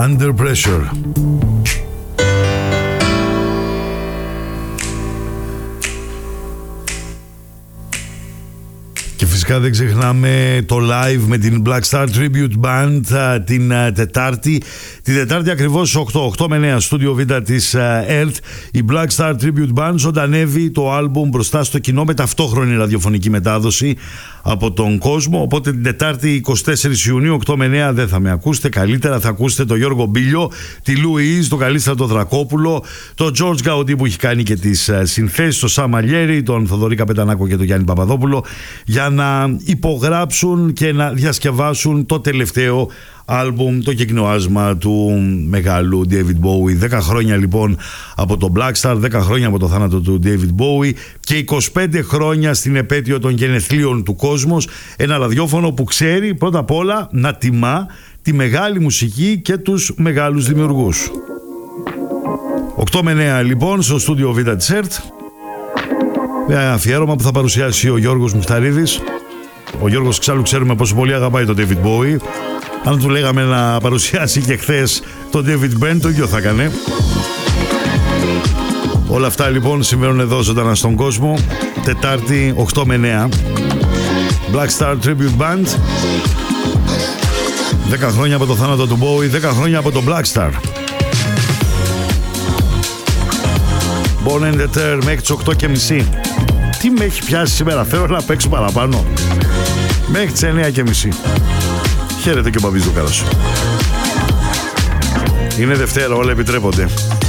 Under Pressure. Και φυσικά δεν ξεχνάμε το live με την Black Star Tribute Band την Τετάρτη. Την Τετάρτη ακριβώς 8 με 9 στούντιο Β της ΕΡΤ. Η Black Star Tribute Band ζωντανεύει το άλμπουμ μπροστά στο κοινό με ταυτόχρονη ραδιοφωνική μετάδοση από τον κόσμο. Οπότε την Τετάρτη 24 Ιουνίου 8 με 9 δεν θα με ακούσετε. Καλύτερα θα ακούσετε τον Γιώργο Μπίλιο, τη Λουίζ, τον Καλίστρατο Δρακόπουλο, τον Τζορτζ Γκαουντί που έχει κάνει και τις συνθέσεις, τον Σα Μαλιέρη, τον Θοδωρή Καπετανάκο και τον Γιάννη Παπαδόπουλο, για να υπογράψουν και να διασκευάσουν το τελευταίο άλμπουμ, το κεκνοάσμα του μεγάλου David Bowie. 10 χρόνια λοιπόν από το Black Star, 10 χρόνια από το θάνατο του David Bowie και 25 χρόνια στην επέτειο των γενεθλίων του κόσμου. Ένα ραδιόφωνο που ξέρει πρώτα απ' όλα να τιμά τη μεγάλη μουσική και τους μεγάλους δημιουργούς. 8 με 9 λοιπόν στο στούντιο Β της ΕΡΤ. Ένα αφιέρωμα που θα παρουσιάσει ο Γιώργος Μουχταρίδης. Ο Γιώργος εξάλλου ξέρουμε πόσο πολύ αγαπάει τον David Bowie. Αν του λέγαμε να παρουσιάσει και χθες τον David Byrne, το ίδιο θα έκανε. Όλα αυτά λοιπόν συμβαίνουν εδώ ζωντανά στον κόσμο. Τετάρτη 8 με 9. Black Star Tribute Band. 10 χρόνια από το θάνατο του Bowie, 10 χρόνια από το Black Star. Born and Deter μέχρι τις 8:30. Τι με έχει πιάσει σήμερα, θέλω να παίξω παραπάνω. Μέχρι τις 9:30. Χαίρετε και ο Μπαμπής Δουκάρας. Είναι Δευτέρα, όλα επιτρέπονται.